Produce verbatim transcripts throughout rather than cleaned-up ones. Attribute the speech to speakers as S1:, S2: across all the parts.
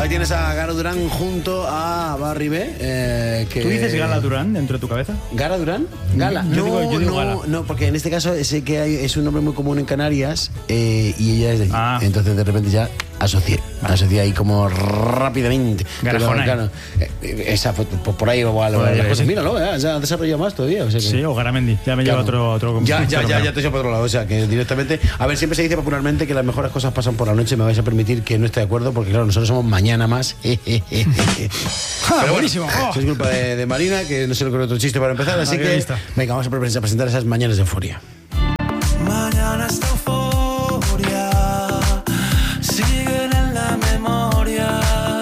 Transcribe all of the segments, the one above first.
S1: Ahí tienes a Gara Durán junto a Barry B. Eh, que...
S2: ¿Tú dices Gala Durán dentro de tu cabeza?
S1: ¿Gara Durán? Gala.
S2: Yo
S1: no,
S2: digo- yo digo
S1: no,
S2: Gala.
S1: no, porque en este caso sé que hay, es un nombre muy común en Canarias eh, y ella es de allí.
S2: Ah.
S1: Entonces de repente ya asocié. Asocié ahí como rápidamente. Pero,
S2: Garajonay.
S1: claro, eh, esa, pues, por ahí igual.
S2: Pues,
S1: las cosas.
S2: sí.
S1: Míralo, eh, ya ha desarrollado más todavía. O sea que-
S2: Sí, o Garamendi. Ya me lleva
S1: Claro.
S2: otro, otro
S1: Ya, ya,
S2: otro
S1: ya,
S2: número.
S1: ya te he hecho por otro lado. O sea, que directamente. A ver, siempre se dice popularmente que las mejores cosas pasan por la noche. Me vais a permitir que no esté de acuerdo, porque claro, nosotros somos mañana más. Pero bueno,
S2: buenísimo. Oh.
S1: eso es culpa de, de Marina, que no se le ocurre otro chiste para empezar. Así
S2: Ah, qué
S1: que,
S2: lista.
S1: venga, vamos a pre- a presentar esas mañanas de euforia.
S3: Mañanas de euforia siguen en la memoria.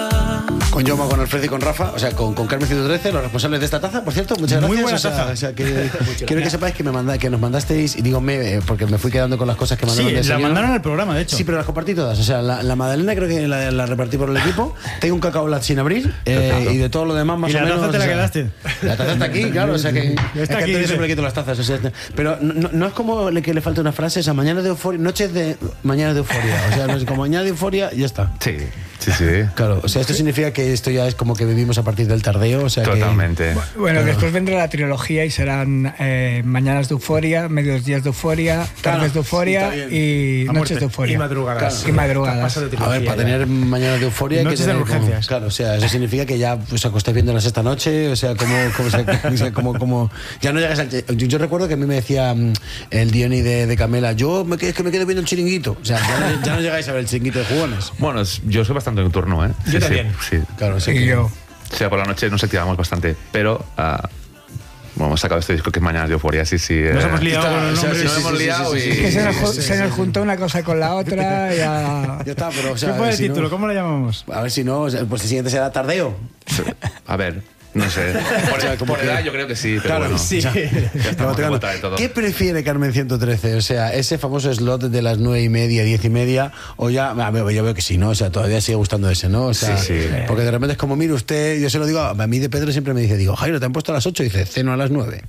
S1: Con Joma, con Alfredo y con Rafa, o sea, con, con Carmen ciento trece, los responsables de esta taza, por cierto, muchas
S2: Muy
S1: gracias.
S2: buena
S1: o sea,
S2: taza.
S1: o sea, que, quiero que sepáis que, me manda, que nos mandasteis, y digo me, eh, porque me fui quedando con las cosas que mandaron.
S2: Sí,
S1: de
S2: la
S1: señor.
S2: mandaron al programa, de hecho.
S1: Sí, pero las compartí todas. O sea, la, la magdalena creo que la, la repartí por el equipo. Tengo un cacao lat sin abrir eh, y de todo lo demás más
S2: ¿Y
S1: o
S2: la
S1: menos.
S2: taza te la
S1: o sea,
S2: quedaste?
S1: La taza está aquí, claro. O sea que.
S2: Está
S1: es que
S2: aquí,
S1: Antonio
S2: dice.
S1: siempre le quito las tazas. O sea, pero no, no es como le- que le falta una frase. O sea, mañana de euforia, noches de mañana de euforia. O sea, no es como mañana de euforia y ya está.
S4: Sí, sí, sí.
S1: Claro, o sea, esto significa que esto ya es como que vivimos a partir del tardeo. O sea, que-
S4: Totalmente.
S5: Bueno, después vendrá la trilogía y serán eh, mañanas de euforia, medios días de euforia,
S1: Claro,
S5: tardes de euforia
S1: sí, está
S5: y
S2: A
S5: noches
S2: muerte.
S5: de euforia.
S6: Y madrugadas.
S5: Y madrugadas.
S6: Pasa de
S1: A ver,
S6: trilogía
S1: para
S6: ya.
S1: tener mañana de euforia hay que
S2: Noches de
S1: tener como-
S2: urgencias.
S1: claro, o sea, eso significa que ya pues acostáis viendo la sexta noche, o sea, como, como, o sea, o sea, como, como ya no llegas al yo, yo recuerdo que a mí me decía mm, el Diony de, de Camela, yo me, es que me quedo viendo el chiringuito, o sea, ya no, ya no llegáis a ver el chiringuito de jugones.
S4: Bueno, es- yo soy bastante nocturno, ¿eh?
S6: Yo
S4: Sí,
S6: también.
S4: Sí, sí.
S1: Claro, o sea,
S5: Y
S1: que-
S5: yo.
S4: O sea, por la noche nos activamos bastante, pero ah, bueno, hemos sacado este disco que es Mañana de Euforia, sí, sí.
S2: Nos
S4: eh,
S2: hemos liado
S1: Está,
S2: con el
S1: o sea,
S2: nombre.
S1: sí,
S4: nos
S1: sí,
S4: hemos
S1: sí, sí,
S4: liado
S1: sí,
S4: y-
S1: sí,
S5: Es que
S1: sí,
S5: se nos,
S1: sí,
S5: ju-
S1: sí,
S5: se
S1: sí,
S5: nos
S1: sí.
S5: juntó una cosa con la otra. Ya...
S1: Ya está, pero o sea,
S2: ¿Qué fue el
S1: si no-
S2: título? ¿Cómo lo llamamos?
S1: a ver si no, o sea, pues el siguiente será tardeo.
S4: A ver, no sé. Por,
S1: O sea, como
S4: por
S1: que-
S4: edad yo creo que sí, pero
S1: Claro,
S4: bueno.
S1: sí.
S4: Ya
S1: Ya
S4: estamos
S1: te
S4: de
S1: gano.
S4: vuelta de todo.
S1: ¿Qué prefiere Carmen ciento trece? O sea, ese famoso slot de las nueve y media, diez y media, o ya, a ver, yo veo que sí, ¿no? O sea, todavía sigue gustando ese, ¿no? O sea,
S4: Sí, sí.
S1: porque de repente es como, mire usted, yo se lo digo, a mí de Pedro siempre me dice, digo, Jairo, te han puesto a las ocho, y dice, ceno a las nueve.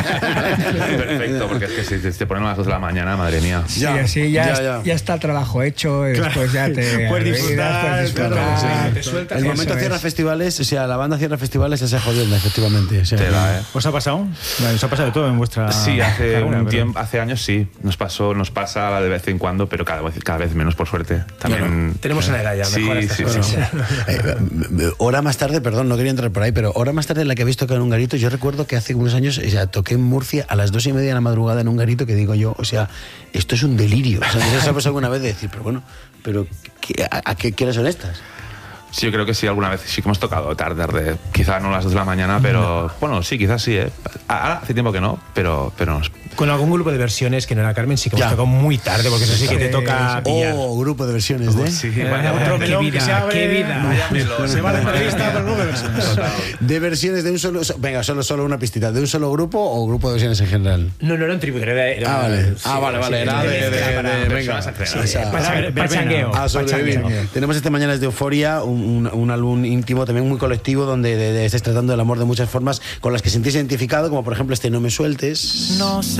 S4: Perfecto, porque es que si te, te ponen a las dos de la mañana, madre mía.
S5: Sí, así ya,
S1: ya,
S5: es-
S1: ya.
S5: ya está el trabajo hecho, y después ya te
S2: Puedes disfrutar,
S5: puedes disfrutar.
S2: claro,
S6: te sueltas.
S1: El
S5: Eso
S1: momento
S5: es.
S1: cierra festivales, o sea, la banda cierra festivales, esa jodienda, efectivamente. O sea,
S4: Tela, ¿eh?
S2: ¿Os ha pasado? Bueno, os ha pasado de todo en vuestra
S4: Sí, hace
S2: carrera,
S4: un
S2: pero-
S4: tiempo, hace años sí, nos pasó, nos pasa de vez en cuando, pero cada vez, cada vez menos por suerte. También
S6: Tenemos una edad ya,
S4: sí,
S6: mejor estas
S4: sí,
S6: cosas.
S4: sí.
S1: Eh, eh, hora más tarde, perdón, no quería entrar por ahí, pero hora más tarde en la que habéis tocado en un garito, yo recuerdo que hace unos años, o sea, toqué en Murcia a las dos y media de la madrugada en un garito que digo yo, o sea, esto es un delirio. O sea, no sé si sabes alguna vez de decir, pero bueno, pero ¿qué- a, a qué, qué horas son estas?
S4: Sí, yo creo que sí, alguna vez sí que hemos tocado tarde, tarde. Quizá no a las dos de la mañana, pero bueno, sí, quizás sí, ¿eh? Ahora hace tiempo que no, pero, pero nos-
S6: Con algún grupo de versiones que no era Carmen, sí que
S1: Ya.
S6: hemos tocado muy tarde, porque eso sí que te toca pillar.
S1: O grupo de versiones de...
S4: sí,
S6: Eh,
S4: vaya,
S6: otro
S2: Qué
S6: melón que
S2: vida,
S6: se abre.
S2: qué vida.
S4: vaya melón.
S2: Se va la entrevista con luego de versiones.
S1: De versiones de un solo... Venga, solo, solo una pistita. ¿De un solo grupo o grupo de versiones en general?
S6: No, no era un tributo, era. era-
S1: Ah, vale.
S6: sí,
S1: Ah, vale,
S6: sí,
S1: vale. Era
S6: sí,
S1: de... de-
S6: era
S1: de-
S6: para-
S1: de-
S4: personas
S1: venga.
S4: acreedores.
S1: Sí, o sea,
S6: Para-
S2: verbena.
S6: pachangueo.
S1: Ah, sobrevivir.
S6: Pachangueo.
S1: Tenemos este Mañanas de Euforia, un, un- un álbum íntimo también muy colectivo donde de- de- estáis tratando del amor de muchas formas con las que sentís identificado, como por ejemplo este No me sueltes.
S3: No sé